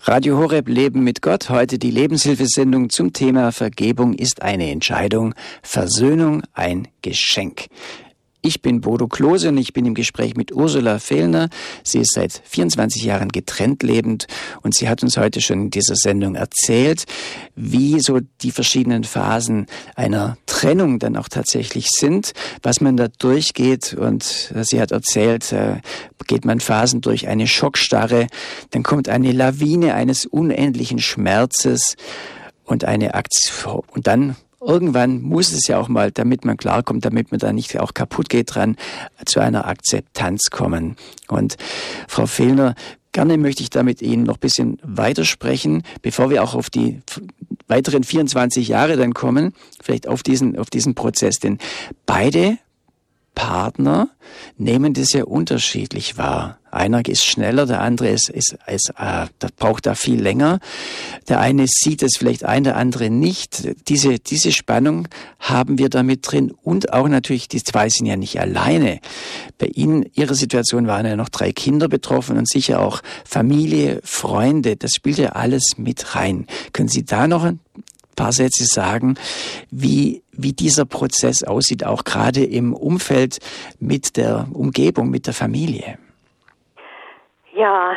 Radio Horeb Leben mit Gott. Heute die Lebenshilfesendung zum Thema Vergebung ist eine Entscheidung, Versöhnung ein Geschenk. Ich bin Bodo Klose und ich bin im Gespräch mit Ursula Fehlner. Sie ist seit 24 Jahren getrennt lebend und sie hat uns heute schon in dieser Sendung erzählt, wie so die verschiedenen Phasen einer Trennung dann auch tatsächlich sind, was man da durchgeht. Und sie hat erzählt, geht man Phasen durch eine Schockstarre, dann kommt eine Lawine eines unendlichen Schmerzes und eine Aktion und dann irgendwann muss es ja auch mal, damit man klarkommt, damit man da nicht auch kaputt geht dran, zu einer Akzeptanz kommen. Und Frau Fehlner, gerne möchte ich da mit Ihnen noch ein bisschen weitersprechen, bevor wir auch auf die weiteren 24 Jahre dann kommen, vielleicht auf diesen Prozess. Denn beide Partner nehmen das ja unterschiedlich wahr. Einer ist schneller, der andere das braucht da viel länger. Der eine sieht es vielleicht ein, der andere nicht. Diese Spannung haben wir da mit drin und auch natürlich, die zwei sind ja nicht alleine. Bei Ihnen, Ihrer Situation waren ja noch 3 Kinder betroffen und sicher auch Familie, Freunde. Das spielt ja alles mit rein. Können Sie da noch ein paar Sätze sagen, wie dieser Prozess aussieht, auch gerade im Umfeld mit der Umgebung, mit der Familie? Ja,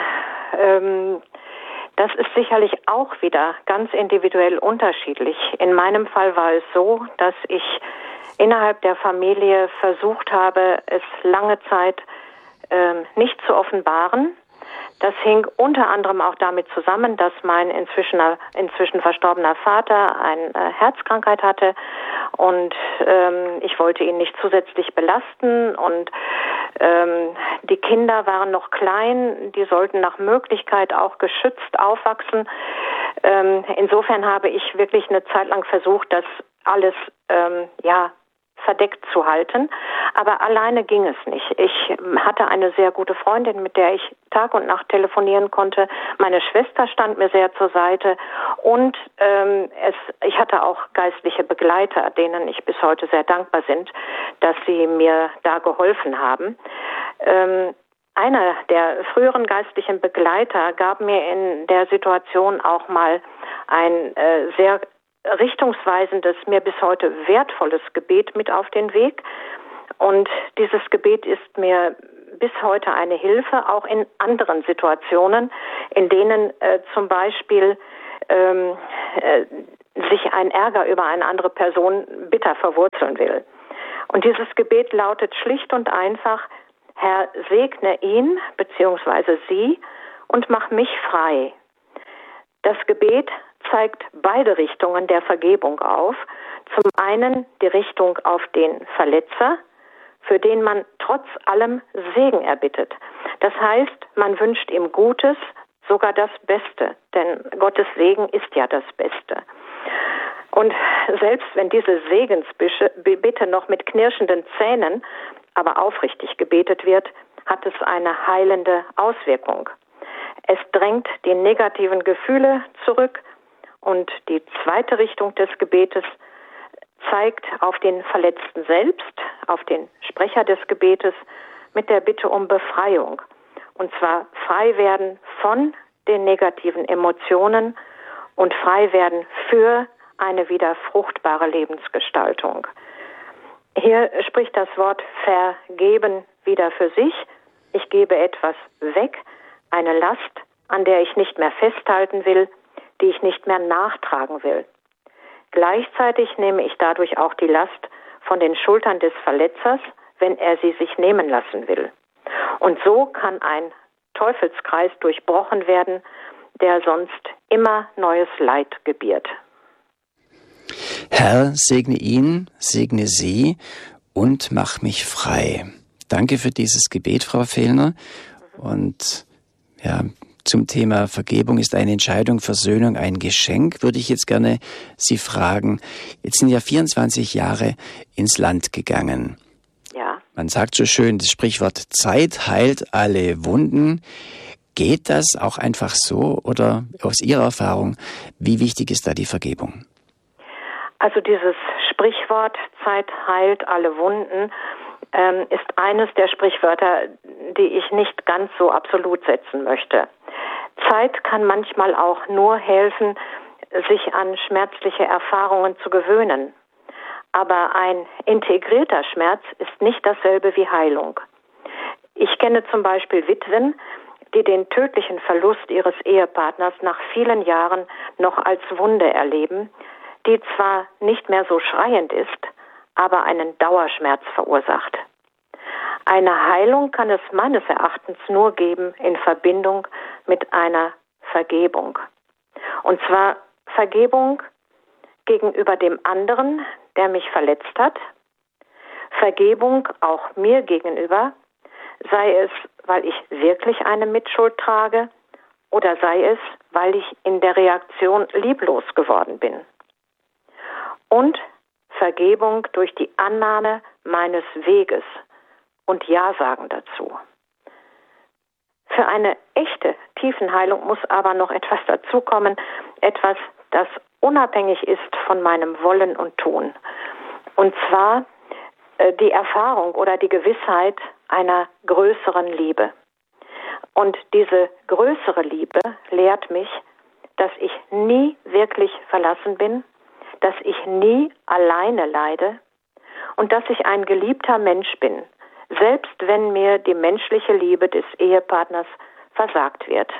das ist sicherlich auch wieder ganz individuell unterschiedlich. In meinem Fall war es so, dass ich innerhalb der Familie versucht habe, es lange Zeit nicht zu offenbaren. Das hing unter anderem auch damit zusammen, dass mein inzwischen verstorbener Vater eine Herzkrankheit hatte und ich wollte ihn nicht zusätzlich belasten und die Kinder waren noch klein, die sollten nach Möglichkeit auch geschützt aufwachsen. Insofern habe ich wirklich eine Zeit lang versucht, das alles verdeckt zu halten, aber alleine ging es nicht. Ich hatte eine sehr gute Freundin, mit der ich Tag und Nacht telefonieren konnte. Meine Schwester stand mir sehr zur Seite und ich hatte auch geistliche Begleiter, denen ich bis heute sehr dankbar bin, dass sie mir da geholfen haben. Einer der früheren geistlichen Begleiter gab mir in der Situation auch mal ein sehr richtungsweisendes, mir bis heute wertvolles Gebet mit auf den Weg. Und dieses Gebet ist mir bis heute eine Hilfe, auch in anderen Situationen, in denen zum Beispiel sich ein Ärger über eine andere Person bitter verwurzeln will. Und dieses Gebet lautet schlicht und einfach: Herr, segne ihn bzw. sie und mach mich frei. Das Gebet zeigt beide Richtungen der Vergebung auf. Zum einen die Richtung auf den Verletzer, für den man trotz allem Segen erbittet. Das heißt, man wünscht ihm Gutes, sogar das Beste, denn Gottes Segen ist ja das Beste. Und selbst wenn diese Segensbitte noch mit knirschenden Zähnen, aber aufrichtig gebetet wird, hat es eine heilende Auswirkung. Es drängt die negativen Gefühle zurück und die zweite Richtung des Gebetes zeigt auf den Verletzten selbst, auf den Sprecher des Gebetes mit der Bitte um Befreiung. Und zwar frei werden von den negativen Emotionen und frei werden für eine wieder fruchtbare Lebensgestaltung. Hier spricht das Wort vergeben wieder für sich. Ich gebe etwas weg, eine Last, an der ich nicht mehr festhalten will, die ich nicht mehr nachtragen will. Gleichzeitig nehme ich dadurch auch die Last von den Schultern des Verletzers, wenn er sie sich nehmen lassen will. Und so kann ein Teufelskreis durchbrochen werden, der sonst immer neues Leid gebiert. Herr, segne ihn, segne sie und mach mich frei. Danke für dieses Gebet, Frau Fehlner. Und ja, zum Thema Vergebung ist eine Entscheidung, Versöhnung ein Geschenk, würde ich jetzt gerne Sie fragen. Jetzt sind ja 24 Jahre ins Land gegangen. Ja. Man sagt so schön, das Sprichwort Zeit heilt alle Wunden. Geht das auch einfach so oder aus Ihrer Erfahrung, wie wichtig ist da die Vergebung? Also dieses Sprichwort Zeit heilt alle Wunden ist eines der Sprichwörter, die ich nicht ganz so absolut setzen möchte. Zeit kann manchmal auch nur helfen, sich an schmerzliche Erfahrungen zu gewöhnen. Aber ein integrierter Schmerz ist nicht dasselbe wie Heilung. Ich kenne zum Beispiel Witwen, die den tödlichen Verlust ihres Ehepartners nach vielen Jahren noch als Wunde erleben, die zwar nicht mehr so schreiend ist, aber einen Dauerschmerz verursacht. Eine Heilung kann es meines Erachtens nur geben in Verbindung mit einer Vergebung. Und zwar Vergebung gegenüber dem anderen, der mich verletzt hat, Vergebung auch mir gegenüber, sei es, weil ich wirklich eine Mitschuld trage oder sei es, weil ich in der Reaktion lieblos geworden bin. Und Vergebung durch die Annahme meines Weges und Ja sagen dazu. Für eine echte Tiefenheilung muss aber noch etwas dazukommen, etwas, das unabhängig ist von meinem Wollen und Tun. Und zwar die Erfahrung oder die Gewissheit einer größeren Liebe. Und diese größere Liebe lehrt mich, dass ich nie wirklich verlassen bin, dass ich nie alleine leide und dass ich ein geliebter Mensch bin, selbst wenn mir die menschliche Liebe des Ehepartners versagt wird.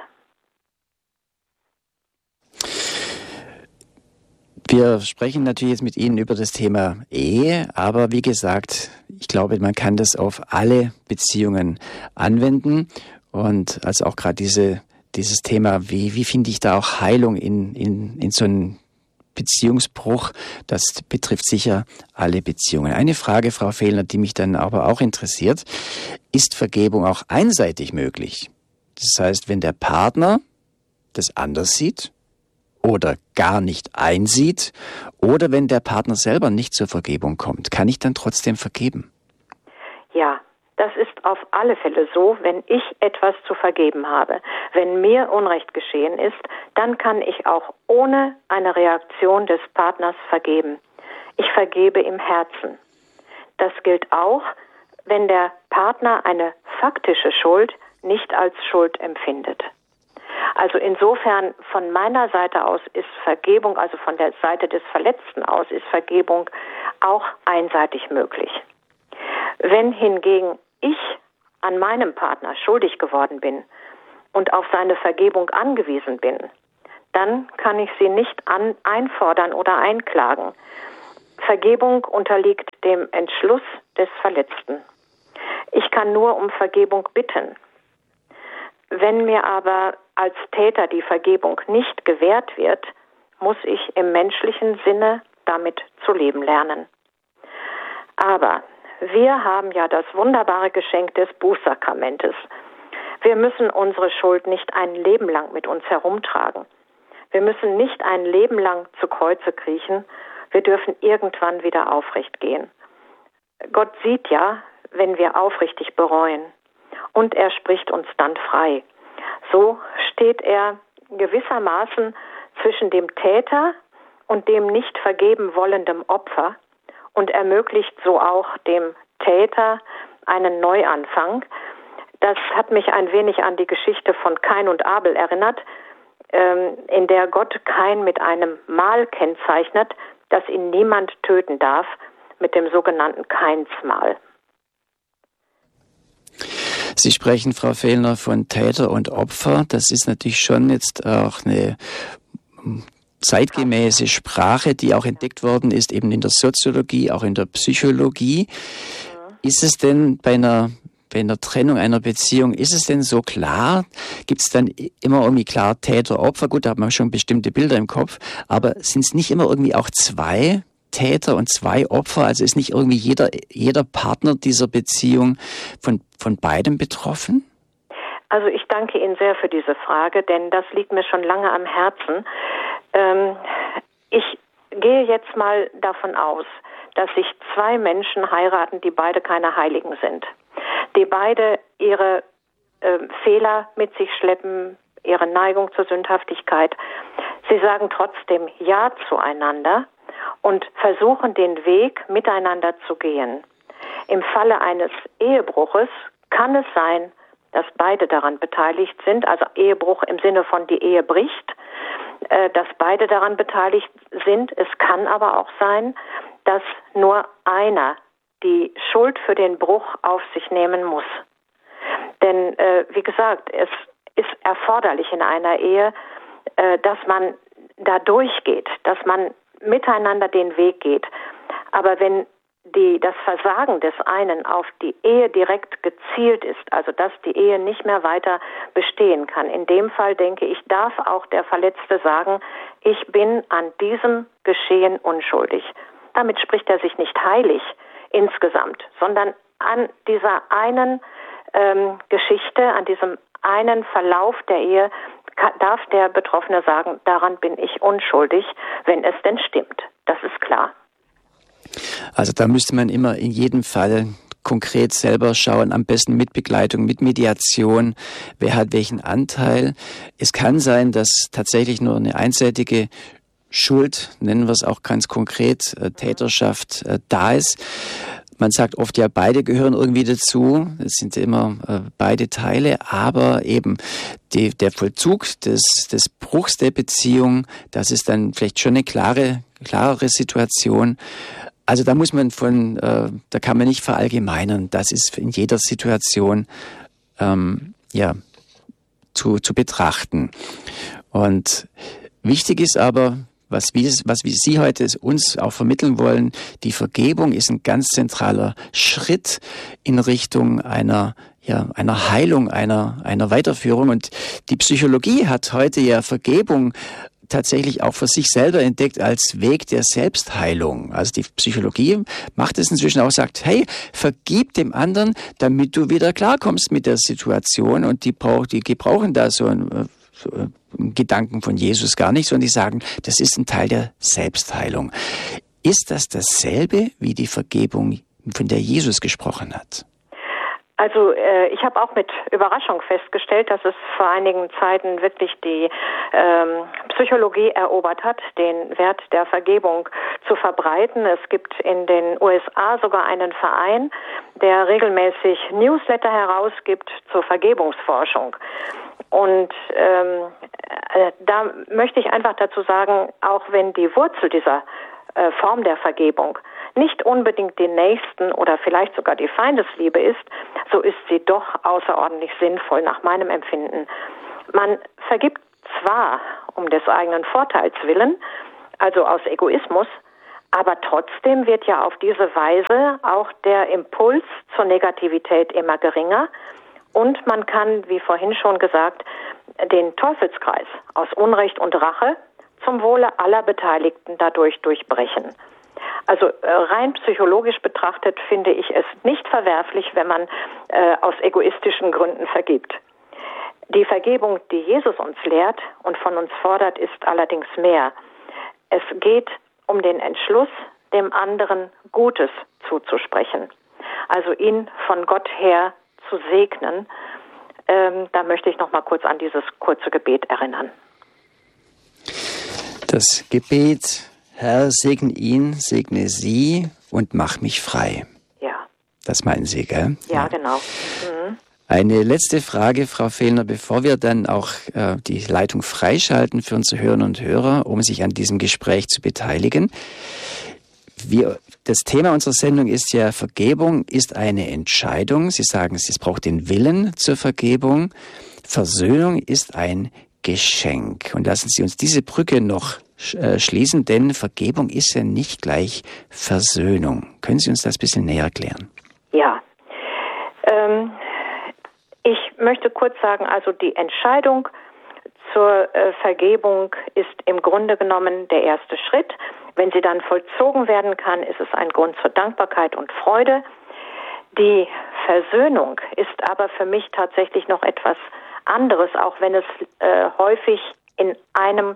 Wir sprechen natürlich jetzt mit Ihnen über das Thema Ehe, aber wie gesagt, ich glaube, man kann das auf alle Beziehungen anwenden und also auch gerade dieses Thema, wie finde ich da auch Heilung in so einem Beziehungsbruch, das betrifft sicher alle Beziehungen. Eine Frage, Frau Fehlner, die mich dann aber auch interessiert, ist Vergebung auch einseitig möglich? Das heißt, wenn der Partner das anders sieht oder gar nicht einsieht oder wenn der Partner selber nicht zur Vergebung kommt, kann ich dann trotzdem vergeben? Ja, das ist auf alle Fälle so, wenn ich etwas zu vergeben habe. Wenn mir Unrecht geschehen ist, dann kann ich auch ohne eine Reaktion des Partners vergeben. Ich vergebe im Herzen. Das gilt auch, wenn der Partner eine faktische Schuld nicht als Schuld empfindet. Also insofern von meiner Seite aus ist Vergebung, also von der Seite des Verletzten aus, ist Vergebung auch einseitig möglich. Wenn hingegen ich an meinem Partner schuldig geworden bin und auf seine Vergebung angewiesen bin, dann kann ich sie nicht einfordern oder einklagen. Vergebung unterliegt dem Entschluss des Verletzten. Ich kann nur um Vergebung bitten. Wenn mir aber als Täter die Vergebung nicht gewährt wird, muss ich im menschlichen Sinne damit zu leben lernen. Aber wir haben ja das wunderbare Geschenk des Bußsakramentes. Wir müssen unsere Schuld nicht ein Leben lang mit uns herumtragen. Wir müssen nicht ein Leben lang zu Kreuze kriechen. Wir dürfen irgendwann wieder aufrecht gehen. Gott sieht ja, wenn wir aufrichtig bereuen. Und er spricht uns dann frei. So steht er gewissermaßen zwischen dem Täter und dem nicht vergeben wollenden Opfer und ermöglicht so auch dem Täter einen Neuanfang. Das hat mich ein wenig an die Geschichte von Kain und Abel erinnert, in der Gott Kain mit einem Mal kennzeichnet, dass ihn niemand töten darf, mit dem sogenannten Kainsmal. Sie sprechen, Frau Fehlner, von Täter und Opfer. Das ist natürlich schon jetzt auch eine zeitgemäße Sprache, die auch entdeckt worden ist, eben in der Soziologie, auch in der Psychologie. Ist es denn bei einer Trennung einer Beziehung, ist es denn so klar? Gibt es dann immer irgendwie klar Täter, Opfer? Gut, da hat man schon bestimmte Bilder im Kopf, aber sind es nicht immer irgendwie auch zwei Täter und zwei Opfer? Also ist nicht irgendwie jeder Partner dieser Beziehung von beidem betroffen? Also ich danke Ihnen sehr für diese Frage, denn das liegt mir schon lange am Herzen. Ich gehe jetzt mal davon aus, dass sich zwei Menschen heiraten, die beide keine Heiligen sind, die beide ihre Fehler mit sich schleppen, ihre Neigung zur Sündhaftigkeit. Sie sagen trotzdem Ja zueinander und versuchen den Weg miteinander zu gehen. Im Falle eines Ehebruches kann es sein, dass beide daran beteiligt sind, also Ehebruch im Sinne von die Ehe bricht, dass beide daran beteiligt sind. Es kann aber auch sein, dass nur einer die Schuld für den Bruch auf sich nehmen muss. Denn, wie gesagt, es ist erforderlich in einer Ehe, dass man da durchgeht, dass man miteinander den Weg geht. Aber wenn das Versagen des einen auf die Ehe direkt gezielt ist, also dass die Ehe nicht mehr weiter bestehen kann, in dem Fall denke ich, darf auch der Verletzte sagen, ich bin an diesem Geschehen unschuldig. Damit spricht er sich nicht heilig insgesamt, sondern an dieser einen Geschichte, an diesem einen Verlauf der Ehe darf der Betroffene sagen, daran bin ich unschuldig, wenn es denn stimmt. Das ist klar. Also da müsste man immer in jedem Fall konkret selber schauen, am besten mit Begleitung, mit Mediation, wer hat welchen Anteil. Es kann sein, dass tatsächlich nur eine einseitige Schuld, nennen wir es auch ganz konkret, Täterschaft da ist. Man sagt oft, ja, beide gehören irgendwie dazu. Es sind immer beide Teile, aber eben der Vollzug des Bruchs der Beziehung, das ist dann vielleicht schon eine klarere Situation. Also da muss man da kann man nicht verallgemeinern. Das ist in jeder Situation zu betrachten. Und wichtig ist aber, was Sie heute uns auch vermitteln wollen, die Vergebung ist ein ganz zentraler Schritt in Richtung einer Heilung, einer Weiterführung. Und die Psychologie hat heute ja Vergebung tatsächlich auch für sich selber entdeckt als Weg der Selbstheilung. Also die Psychologie macht es inzwischen auch, sagt, hey, vergib dem anderen, damit du wieder klarkommst mit der Situation. Und die gebrauchen da so einen Gedanken von Jesus gar nicht, sondern die sagen, das ist ein Teil der Selbstheilung. Ist das dasselbe wie die Vergebung, von der Jesus gesprochen hat? Also ich habe auch mit Überraschung festgestellt, dass es vor einigen Zeiten wirklich die Psychologie erobert hat, den Wert der Vergebung zu verbreiten. Es gibt in den USA sogar einen Verein, der regelmäßig Newsletter herausgibt zur Vergebungsforschung. Und da möchte ich einfach dazu sagen, auch wenn die Wurzel dieser Form der Vergebung nicht unbedingt den Nächsten oder vielleicht sogar die Feindesliebe ist, so ist sie doch außerordentlich sinnvoll nach meinem Empfinden. Man vergibt zwar um des eigenen Vorteils willen, also aus Egoismus, aber trotzdem wird ja auf diese Weise auch der Impuls zur Negativität immer geringer und man kann, wie vorhin schon gesagt, den Teufelskreis aus Unrecht und Rache zum Wohle aller Beteiligten dadurch durchbrechen. Also rein psychologisch betrachtet finde ich es nicht verwerflich, wenn man aus egoistischen Gründen vergibt. Die Vergebung, die Jesus uns lehrt und von uns fordert, ist allerdings mehr. Es geht um den Entschluss, dem anderen Gutes zuzusprechen. Also ihn von Gott her zu segnen. Da möchte ich noch mal kurz an dieses kurze Gebet erinnern. Das Gebet: Herr, segne ihn, segne sie und mach mich frei. Ja. Das meinen Sie, gell? Ja, genau. Mhm. Eine letzte Frage, Frau Fehlner, bevor wir dann auch die Leitung freischalten für unsere Hörerinnen und Hörer, um sich an diesem Gespräch zu beteiligen. Das Thema unserer Sendung ist ja, Vergebung ist eine Entscheidung. Sie sagen, es braucht den Willen zur Vergebung. Versöhnung ist ein Geschenk. Und lassen Sie uns diese Brücke noch schließen, denn Vergebung ist ja nicht gleich Versöhnung. Können Sie uns das ein bisschen näher erklären? Ja, ich möchte kurz sagen, also die Entscheidung zur Vergebung ist im Grunde genommen der erste Schritt. Wenn sie dann vollzogen werden kann, ist es ein Grund zur Dankbarkeit und Freude. Die Versöhnung ist aber für mich tatsächlich noch etwas anderes, auch wenn es häufig in einer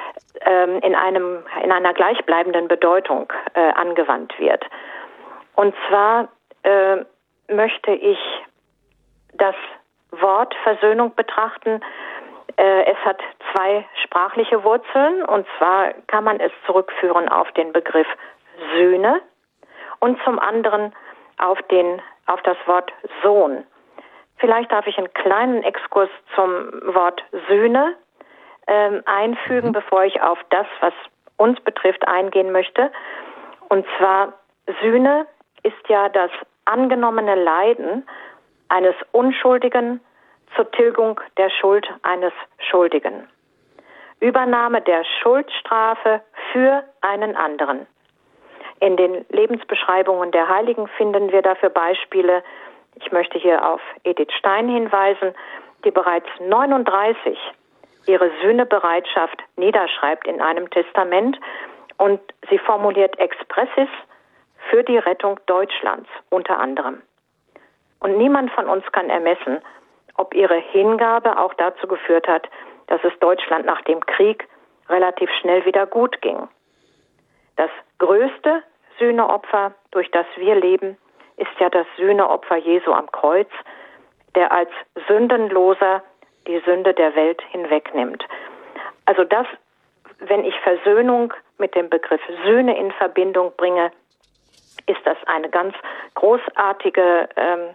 gleichbleibenden Bedeutung angewandt wird. Und zwar möchte ich das Wort Versöhnung betrachten. Es hat zwei sprachliche Wurzeln, und zwar kann man es zurückführen auf den Begriff Söhne und zum anderen auf das Wort Sohn. Vielleicht darf ich einen kleinen Exkurs zum Wort Sühne einfügen, bevor ich auf das, was uns betrifft, eingehen möchte. Und zwar, Sühne ist ja das angenommene Leiden eines Unschuldigen zur Tilgung der Schuld eines Schuldigen. Übernahme der Schuldstrafe für einen anderen. In den Lebensbeschreibungen der Heiligen finden wir dafür Beispiele. Ich möchte hier auf Edith Stein hinweisen, die bereits 39 ihre Sühnebereitschaft niederschreibt in einem Testament und sie formuliert expressis für die Rettung Deutschlands unter anderem. Und niemand von uns kann ermessen, ob ihre Hingabe auch dazu geführt hat, dass es Deutschland nach dem Krieg relativ schnell wieder gut ging. Das größte Sühneopfer, durch das wir leben, ist ja das Sühneopfer Jesu am Kreuz, der als Sündenloser die Sünde der Welt hinwegnimmt. Also das, wenn ich Versöhnung mit dem Begriff Sühne in Verbindung bringe, ist das eine ganz großartige,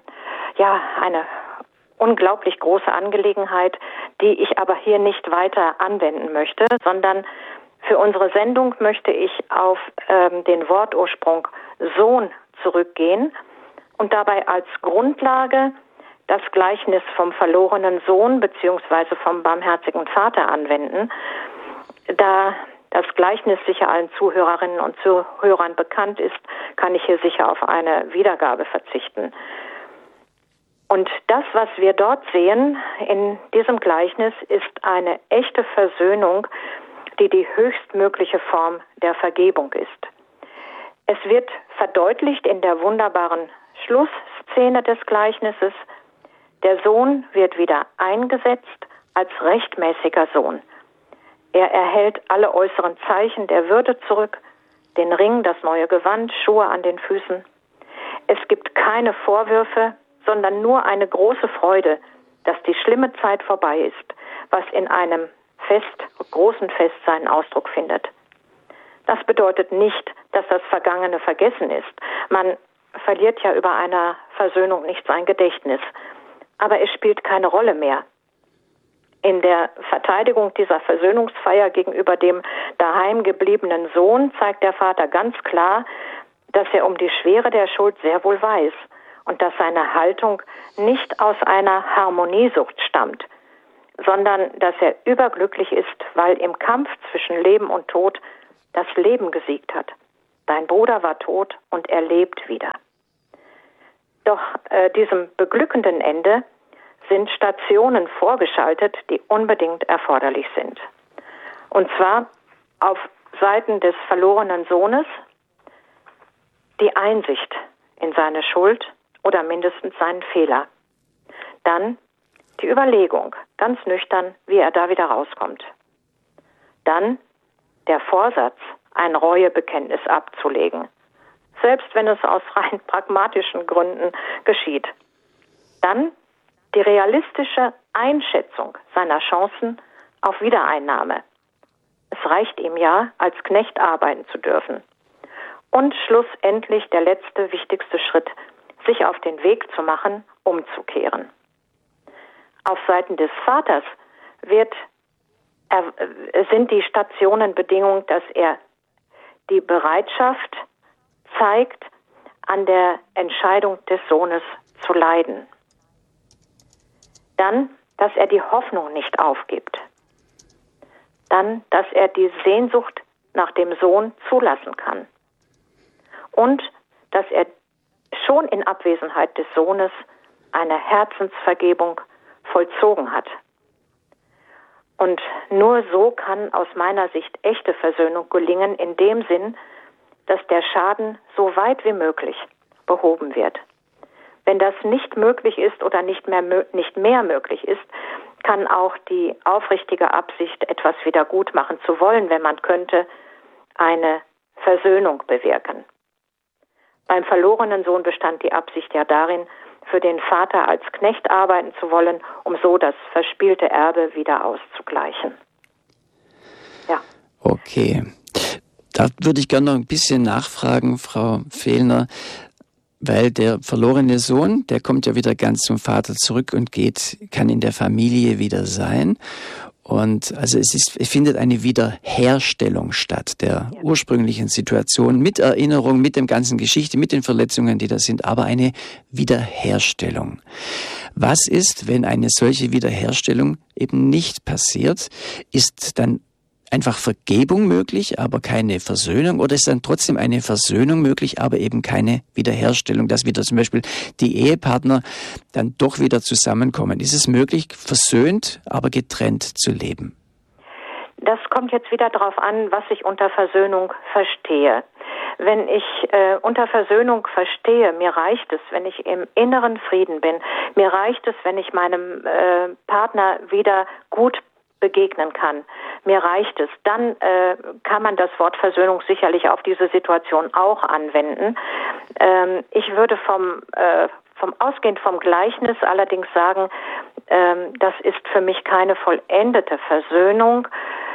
eine unglaublich große Angelegenheit, die ich aber hier nicht weiter anwenden möchte, sondern für unsere Sendung möchte ich auf den Wortursprung Sohn zurückgehen und dabei als Grundlage das Gleichnis vom verlorenen Sohn bzw. vom barmherzigen Vater anwenden. Da das Gleichnis sicher allen Zuhörerinnen und Zuhörern bekannt ist, kann ich hier sicher auf eine Wiedergabe verzichten. Und das, was wir dort sehen in diesem Gleichnis, ist eine echte Versöhnung, die die höchstmögliche Form der Vergebung ist. Es wird verdeutlicht in der wunderbaren Schlussszene des Gleichnisses. Der Sohn wird wieder eingesetzt als rechtmäßiger Sohn. Er erhält alle äußeren Zeichen der Würde zurück, den Ring, das neue Gewand, Schuhe an den Füßen. Es gibt keine Vorwürfe, sondern nur eine große Freude, dass die schlimme Zeit vorbei ist, was in einem großen Fest seinen Ausdruck findet. Das bedeutet nicht, dass das Vergangene vergessen ist. Man verliert ja über einer Versöhnung nicht sein Gedächtnis. Aber es spielt keine Rolle mehr. In der Verteidigung dieser Versöhnungsfeier gegenüber dem daheim gebliebenen Sohn zeigt der Vater ganz klar, dass er um die Schwere der Schuld sehr wohl weiß und dass seine Haltung nicht aus einer Harmoniesucht stammt, sondern dass er überglücklich ist, weil im Kampf zwischen Leben und Tod das Leben gesiegt hat. Dein Bruder war tot und er lebt wieder. Doch diesem beglückenden Ende sind Stationen vorgeschaltet, die unbedingt erforderlich sind. Und zwar auf Seiten des verlorenen Sohnes die Einsicht in seine Schuld oder mindestens seinen Fehler. Dann die Überlegung, ganz nüchtern, wie er da wieder rauskommt. Dann der Vorsatz, ein Reuebekenntnis abzulegen, selbst wenn es aus rein pragmatischen Gründen geschieht. Dann die realistische Einschätzung seiner Chancen auf Wiedereinnahme. Es reicht ihm ja, als Knecht arbeiten zu dürfen. Und schlussendlich der letzte, wichtigste Schritt, sich auf den Weg zu machen, umzukehren. Auf Seiten des Vaters sind die Stationen Bedingung, dass er die Bereitschaft zeigt, an der Entscheidung des Sohnes zu leiden. Dann, dass er die Hoffnung nicht aufgibt. Dann, dass er die Sehnsucht nach dem Sohn zulassen kann. Und, dass er schon in Abwesenheit des Sohnes eine Herzensvergebung vollzogen hat. Und nur so kann aus meiner Sicht echte Versöhnung gelingen, in dem Sinn, dass der Schaden so weit wie möglich behoben wird. Wenn das nicht möglich ist oder nicht mehr möglich ist, kann auch die aufrichtige Absicht, etwas wieder gut machen zu wollen, wenn man könnte, eine Versöhnung bewirken. Beim verlorenen Sohn bestand die Absicht ja darin, für den Vater als Knecht arbeiten zu wollen, um so das verspielte Erbe wieder auszugleichen. Ja. Okay. Da würde ich gerne noch ein bisschen nachfragen, Frau Fehlner. Weil der verlorene Sohn, der kommt ja wieder ganz zum Vater zurück und kann in der Familie wieder sein. Und also es findet eine Wiederherstellung statt der ursprünglichen Situation mit Erinnerung, mit dem ganzen Geschichte, mit den Verletzungen, die da sind, aber eine Wiederherstellung. Was ist, wenn eine solche Wiederherstellung eben nicht passiert? Ist dann einfach Vergebung möglich, aber keine Versöhnung? Oder ist dann trotzdem eine Versöhnung möglich, aber eben keine Wiederherstellung, dass wieder zum Beispiel die Ehepartner dann doch wieder zusammenkommen? Ist es möglich, versöhnt, aber getrennt zu leben? Das kommt jetzt wieder darauf an, was ich unter Versöhnung verstehe. Wenn ich unter Versöhnung verstehe, mir reicht es, wenn ich im inneren Frieden bin, mir reicht es, wenn ich meinem Partner wieder gut begegnen kann. Mir reicht es. Dann kann man das Wort Versöhnung sicherlich auf diese Situation auch anwenden. Ich würde ausgehend vom Gleichnis allerdings sagen, das ist für mich keine vollendete Versöhnung.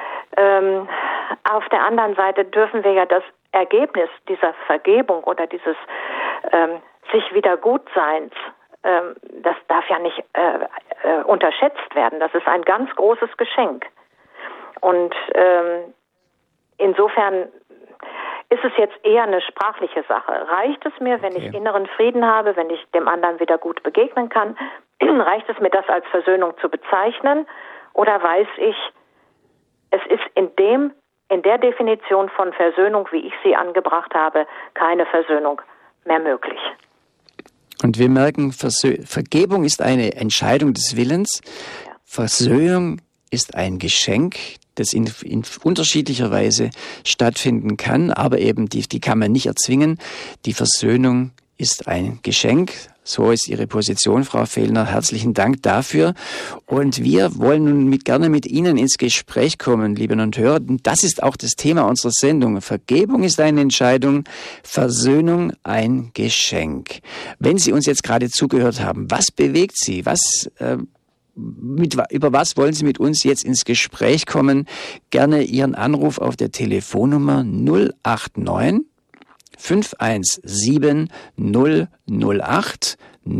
Auf der anderen Seite dürfen wir ja das Ergebnis dieser Vergebung oder dieses sich wieder Gutseins, das darf ja nicht unterschätzt werden. Das ist ein ganz großes Geschenk. Und insofern ist es jetzt eher eine sprachliche Sache. Reicht es mir, wenn ich inneren Frieden habe, wenn ich dem anderen wieder gut begegnen kann? Reicht es mir, das als Versöhnung zu bezeichnen? Oder weiß ich, es ist in der Definition von Versöhnung, wie ich sie angebracht habe, keine Versöhnung mehr möglich? Und wir merken, Vergebung ist eine Entscheidung des Willens. Ja. Versöhnung ist ein Geschenk, das in unterschiedlicher Weise stattfinden kann, aber eben die kann man nicht erzwingen. Die Versöhnung ist ein Geschenk. So ist Ihre Position, Frau Fehlner. Herzlichen Dank dafür. Und wir wollen nun gerne mit Ihnen ins Gespräch kommen, liebe Hörer. Und das ist auch das Thema unserer Sendung. Vergebung ist eine Entscheidung, Versöhnung ein Geschenk. Wenn Sie uns jetzt gerade zugehört haben, was bewegt Sie? Über was wollen Sie mit uns jetzt ins Gespräch kommen? Gerne Ihren Anruf auf der Telefonnummer 089 517 008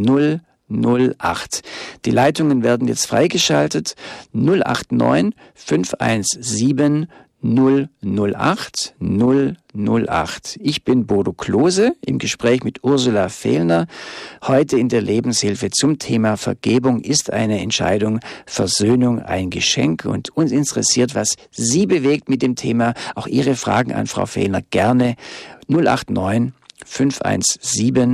008. Die Leitungen werden jetzt freigeschaltet. 089 517 008 008. Ich bin Bodo Klose im Gespräch mit Ursula Fehlner. Heute in der Lebenshilfe zum Thema Vergebung ist eine Entscheidung, Versöhnung ein Geschenk. Und uns interessiert, was Sie bewegt mit dem Thema. Auch Ihre Fragen an Frau Fehlner gerne 089 517